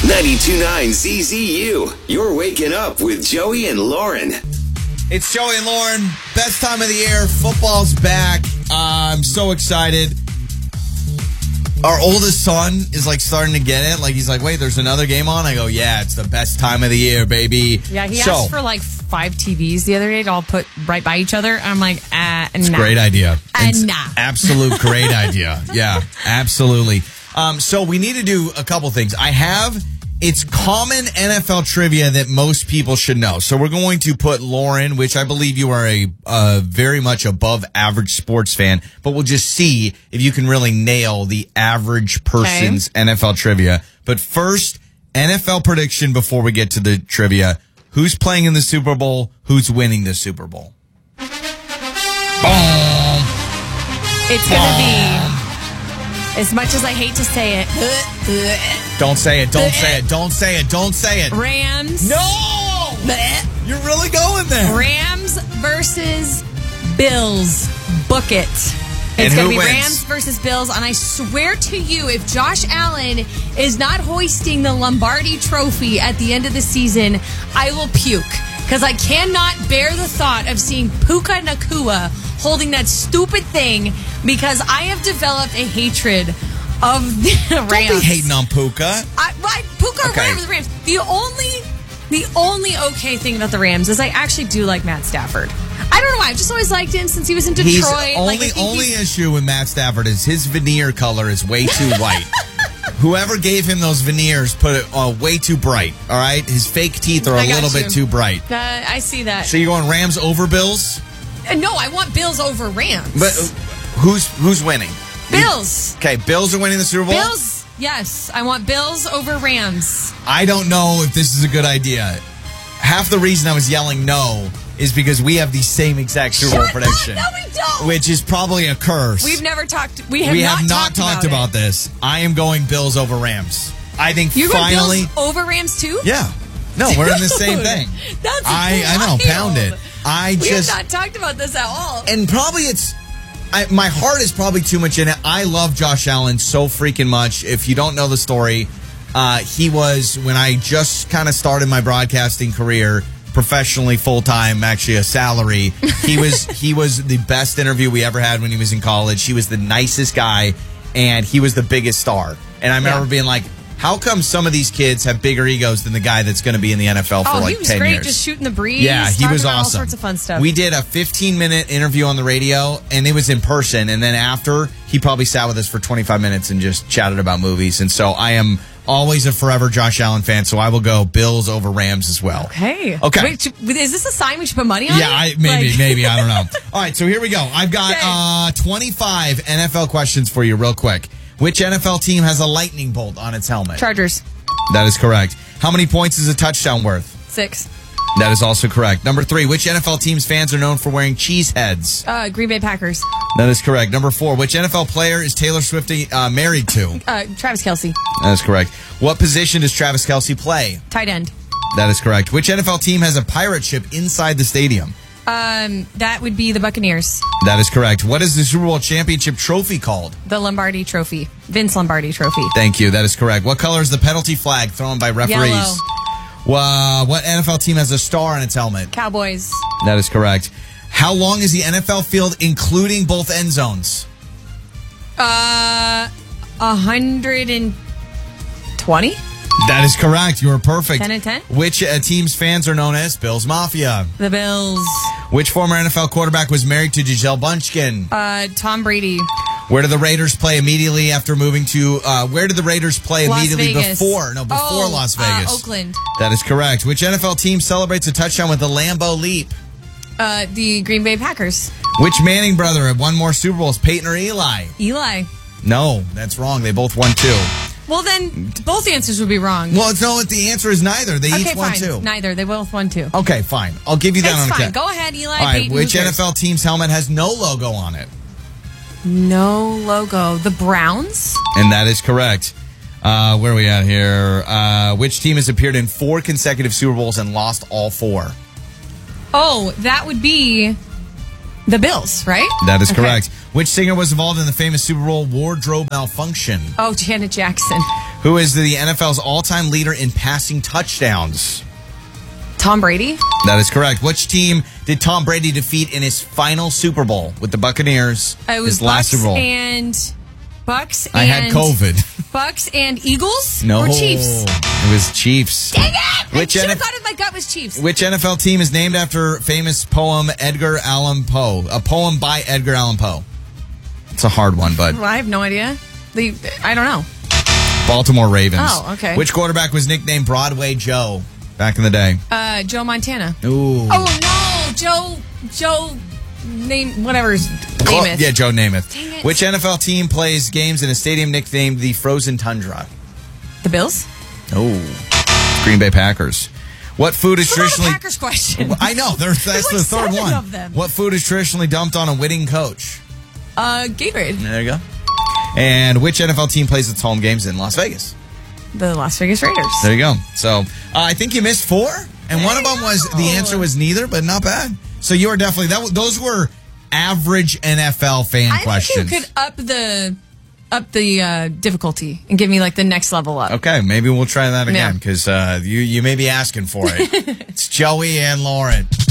92.9 ZZU. You're waking up with Joey and Lauren. It's Joey and Lauren. Best time of the year. Football's back. I'm so excited. Our oldest son is starting to get it. He's like, wait, there's another game on? I go, yeah, it's the best time of the year, baby. Yeah, he asked for 5 TVs the other day to all put right by each other. I'm like, It's nah. a great idea. It's nah. Absolute great idea. Yeah, absolutely. So we need to do a couple things. It's common NFL trivia that most people should know. So we're going to put Lauren, which I believe you are a very much above average sports fan, but we'll just see if you can really nail the average person's NFL trivia. But first, NFL prediction before we get to the trivia. Who's playing in the Super Bowl? Who's winning the Super Bowl? Boom. It's going to be, as much as I hate to say it. Don't say it. Don't say it. Don't say it. Don't say it. Rams. No! You're really going there. Rams versus Bills. Book it. It's going to be Rams versus Bills. And I swear to you, if Josh Allen is not hoisting the Lombardi trophy at the end of the season, I will puke. Because I cannot bear the thought of seeing Puka Nacua holding that stupid thing, because I have developed a hatred of the Rams. Don't be hating on Puka. Puka or the Rams. The only okay thing about the Rams is I actually do like Matt Stafford. I don't know why. I've just always liked him since he was in Detroit. Only issue with Matt Stafford is his veneer color is way too white. Whoever gave him those veneers put it way too bright, all right? His fake teeth are a little bit too bright. I see that. So you're going Rams over Bills? No, I want Bills over Rams. But who's winning? Bills. Okay, Bills are winning the Super Bowl? Bills, yes. I want Bills over Rams. I don't know if this is a good idea. Half the reason I was yelling no is because we have the same exact Super Bowl prediction. No, we don't. Which is probably a curse. We have not talked about this. I am going Bills over Rams. I think You're finally. Bills over Rams too? Yeah. No, we're in the same thing. That's I know, pound it. We have not talked about this at all. And probably my heart is probably too much in it. I love Josh Allen so freaking much. If you don't know the story, he was, when I just kind of started my broadcasting career, professionally, full-time, actually a salary, he was the best interview we ever had when he was in college. He was the nicest guy, and he was the biggest star. And I remember being like, how come some of these kids have bigger egos than the guy that's going to be in the NFL for 10 years? He was great, just shooting the breeze. Yeah, he was awesome. All sorts of fun stuff. We did a 15-minute interview on the radio, and it was in person. And then after, he probably sat with us for 25 minutes and just chatted about movies. And so I am always a forever Josh Allen fan, so I will go Bills over Rams as well. Okay. Wait, is this a sign we should put money on? Yeah, maybe. I don't know. All right, so here we go. I've got 25 NFL questions for you real quick. Which NFL team has a lightning bolt on its helmet? Chargers. That is correct. How many points is a touchdown worth? 6. That is also correct. Number 3, which NFL team's fans are known for wearing cheese heads? Green Bay Packers. That is correct. Number 4, which NFL player is Taylor Swift married to? Travis Kelce. That is correct. What position does Travis Kelce play? Tight end. That is correct. Which NFL team has a pirate ship inside the stadium? That would be the Buccaneers. That is correct. What is the Super Bowl championship trophy called? The Lombardi Trophy. Vince Lombardi Trophy. Thank you. That is correct. What color is the penalty flag thrown by referees? Yellow. What NFL team has a star on its helmet? Cowboys. That is correct. How long is the NFL field, including both end zones? 120? That is correct. You are perfect. 10 and 10? Which team's fans are known as Bills Mafia? The Bills. Which former NFL quarterback was married to Gisele Bunchkin? Tom Brady. Where did the Raiders play immediately after moving to... where did the Raiders play immediately before? No, before Las Vegas. Oakland. That is correct. Which NFL team celebrates a touchdown with the Lambeau Leap? The Green Bay Packers. Which Manning brother had won more Super Bowls, Peyton or Eli? Eli. No, that's wrong. They both won 2. Well, then both answers would be wrong. Well, no, the answer is neither. They each won 2. Neither. They both won 2. Okay, fine. I'll give you that on fine. account. Go ahead, Eli. All right, Peyton, which NFL team's helmet has no logo on it? No logo. The Browns? And that is correct. Where are we at here? Which team has appeared in 4 consecutive Super Bowls and lost all 4? Oh, that would be The Bills, right? That is correct. Which singer was involved in the famous Super Bowl wardrobe malfunction? Oh, Janet Jackson. Who is the NFL's all-time leader in passing touchdowns? Tom Brady. That is correct. Which team did Tom Brady defeat in his final Super Bowl with the Buccaneers? It was his last Super Bowl. Bucks and I had COVID. Bucks and Eagles? No. Or Chiefs? It was Chiefs. Dang it! I should have thought my gut was Chiefs. Which NFL team is named after famous poem Edgar Allan Poe? A poem by Edgar Allan Poe. It's a hard one, but... Well, I have no idea. I don't know. Baltimore Ravens. Oh, okay. Which quarterback was nicknamed Broadway Joe back in the day? Joe Montana. Ooh. Oh, no! Joe... Namath. Yeah, Joe Namath. Dang it. Which NFL team plays games in a stadium nicknamed the Frozen Tundra? The Bills? Oh. Green Bay Packers. What food is traditionally... Packers question. I know. That's like the third 7 one. of them. What food is traditionally dumped on a winning coach? Gatorade. There you go. And which NFL team plays its home games in Las Vegas? The Las Vegas Raiders. There you go. So, I think you missed 4, and one of them was... The answer was neither, but not bad. So you are definitely... Those were average NFL fan questions. I think you could up the difficulty and give me like the next level up. Okay, maybe we'll try that again because you may be asking for it. It's Joey and Lauren.